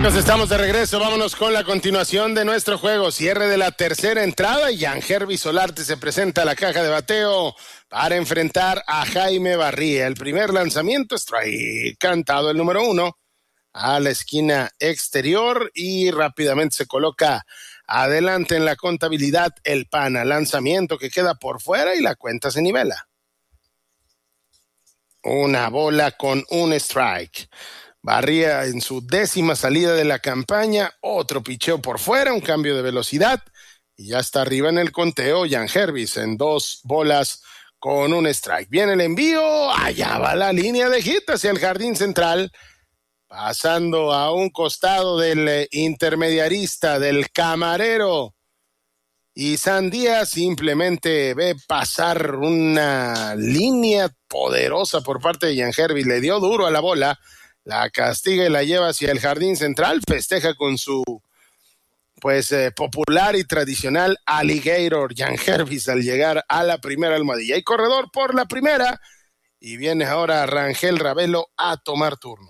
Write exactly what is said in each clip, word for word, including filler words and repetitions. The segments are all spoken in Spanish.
Amigos, estamos de regreso. Vámonos con la continuación de nuestro juego. Cierre de la tercera entrada y Jan Herby Solarte se presenta a la caja de bateo para enfrentar a Jaime Barría. El primer lanzamiento, strike cantado el número uno a la esquina exterior y rápidamente se coloca adelante en la contabilidad el pana. Lanzamiento que queda por fuera y la cuenta se nivela. Una bola con un strike. Barría en su décima salida de la campaña, otro picheo por fuera, un cambio de velocidad y ya está arriba en el conteo Jan Herby en dos bolas con un strike. Viene el envío, allá va la línea de hit hacia el jardín central, pasando a un costado del intermediarista, del camarero, y Sandía simplemente ve pasar una línea poderosa por parte de Jan Herby, le dio duro a la bola, la castiga y la lleva hacia el jardín central, festeja con su pues eh, popular y tradicional alligator Jan Herby al llegar a la primera almohadilla. Y corredor por la primera, y viene ahora Rangel Ravelo a tomar turno.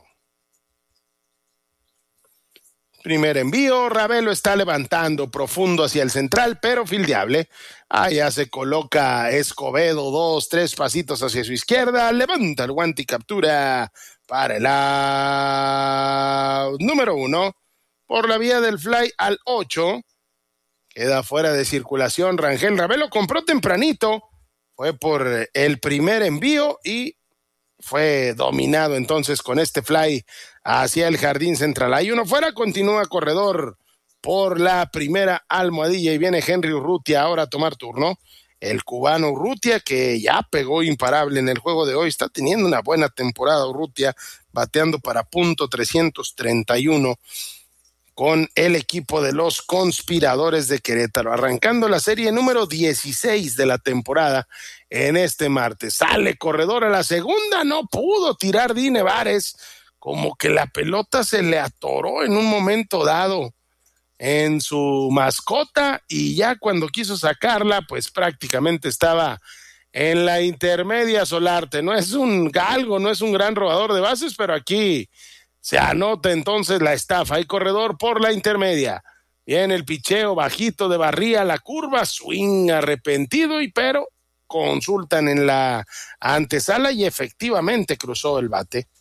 Primer envío, Ravelo está levantando profundo hacia el central, pero fildeable. Allá se coloca Escobedo, dos, tres pasitos hacia su izquierda, levanta el guante y captura para el out número uno. Por la vía del fly al ocho. Queda fuera de circulación Rangel Ravelo. Compró tempranito. Fue por el primer envío y fue dominado entonces con este fly hacia el jardín central. Hay uno fuera, continúa corredor por la primera almohadilla y viene Henry Urrutia ahora a tomar turno. El cubano Urrutia, que ya pegó imparable en el juego de hoy, está teniendo una buena temporada Urrutia, bateando para punto trescientos treinta y uno con el equipo de los Conspiradores de Querétaro, arrancando la serie número dieciséis de la temporada en este martes. Sale corredor a la segunda, no pudo tirar Dine Vares, como que la pelota se le atoró en un momento dado en su mascota y ya cuando quiso sacarla, pues prácticamente estaba en la intermedia Solarte. No es un galgo, no es un gran robador de bases, pero aquí se anota entonces la estafa. Hay corredor por la intermedia. Viene el picheo bajito de Barría, la curva, swing arrepentido, y pero consultan en la antesala y efectivamente cruzó el bate.